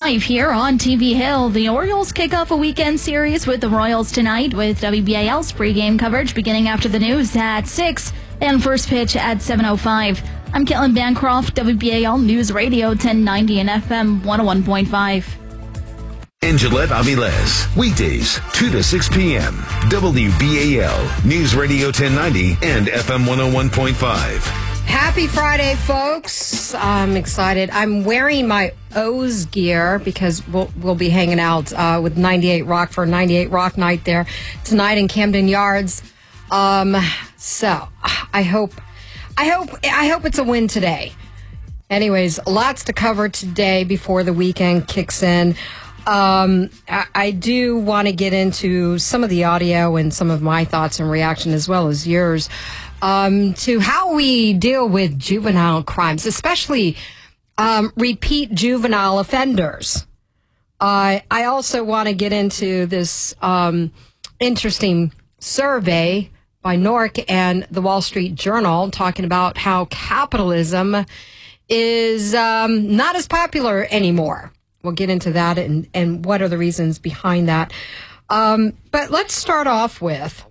Live here on TV Hill. The Orioles kick off a weekend series with the Royals tonight with WBAL's pregame coverage beginning after the news at 6 and first pitch at 7:05. I'm Caitlin Bancroft, WBAL News Radio 1090 and FM 101.5. In Gillette Aviles, weekdays 2 to 6 p.m. WBAL News Radio 1090 and FM 101.5. Happy Friday, folks. I'm excited. I'm wearing my O's gear because we'll be hanging out with 98 Rock for 98 Rock night there tonight in Camden Yards. So I hope it's a win today. Anyways, lots to cover today before the weekend kicks in. I do want to get into some of the audio and some of my thoughts and reaction as well as yours to how we deal with juvenile crimes, especially repeat juvenile offenders. I also want to get into this interesting survey by NORC and the Wall Street Journal talking about how capitalism is not as popular anymore. We'll get into that and what are the reasons behind that. But let's start off with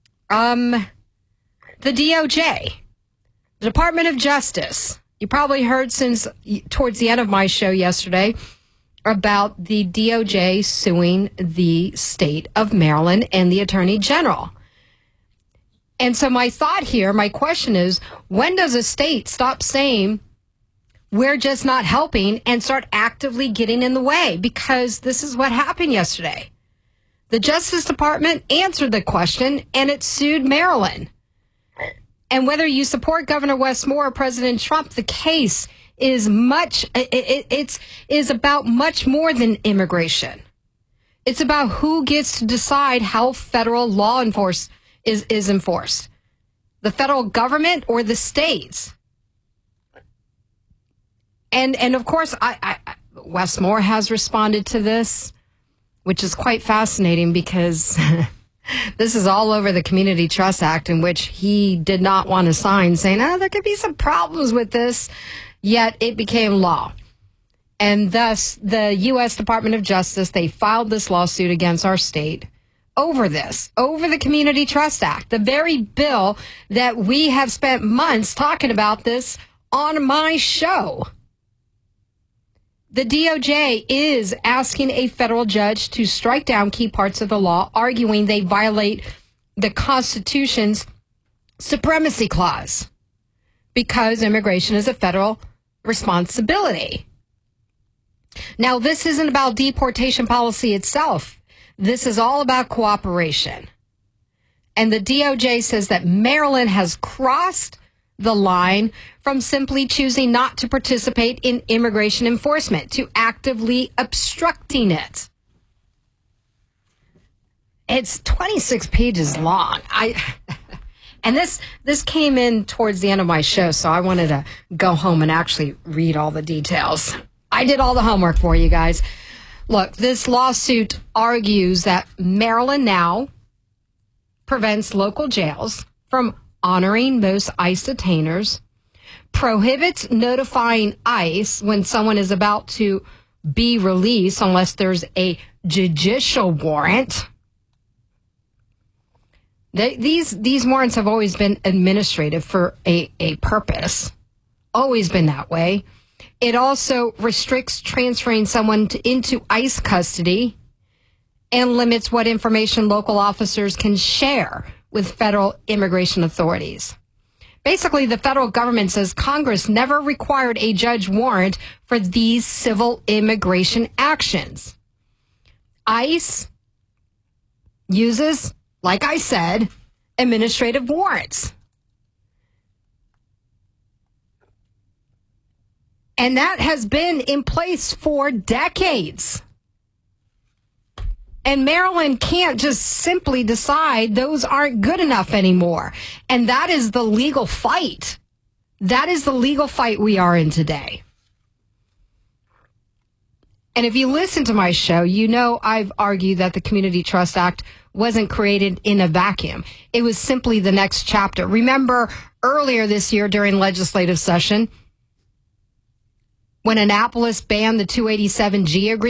the DOJ, the Department of Justice. You probably heard since towards the end of my show yesterday about the DOJ suing the state of Maryland and the Attorney General. And so my thought here, my question is, when does a state stop saying we're just not helping and start actively getting in the way? Because this is what happened yesterday. The Justice Department answered the question and it sued Maryland. And whether you support Governor Wes Moore or President Trump, the case is about much more than immigration. It's about who gets to decide how federal law is enforced. The federal government or the states. And of course, Wes Moore has responded to this, which is quite fascinating because this is all over the Community Trust Act, in which he did not want to sign, saying, there could be some problems with this, yet it became law. And thus, the U.S. Department of Justice, they filed this lawsuit against our state over the Community Trust Act, the very bill that we have spent months talking about this on my show. The DOJ is asking a federal judge to strike down key parts of the law, arguing they violate the Constitution's Supremacy Clause because immigration is a federal responsibility. Now, this isn't about deportation policy itself. This is all about cooperation. And the DOJ says that Maryland has crossed the line from simply choosing not to participate in immigration enforcement to actively obstructing it. It's 26 pages long. And this came in towards the end of my show, so I wanted to go home and actually read all the details. I did all the homework for you guys. Look, this lawsuit argues that Maryland now prevents local jails from honoring most ICE detainers, prohibits notifying ICE when someone is about to be released unless there's a judicial warrant. These warrants have always been administrative for a purpose, always been that way. It also restricts transferring someone into ICE custody and limits what information local officers can share with federal immigration authorities. Basically, the federal government says Congress never required a judge warrant for these civil immigration actions. ICE uses, like I said, administrative warrants. And that has been in place for decades. And Maryland can't just simply decide those aren't good enough anymore. And that is the legal fight. That is the legal fight we are in today. And if you listen to my show, you know I've argued that the Community Trust Act wasn't created in a vacuum. It was simply the next chapter. Remember earlier this year during legislative session, when Annapolis banned the 287G agreement?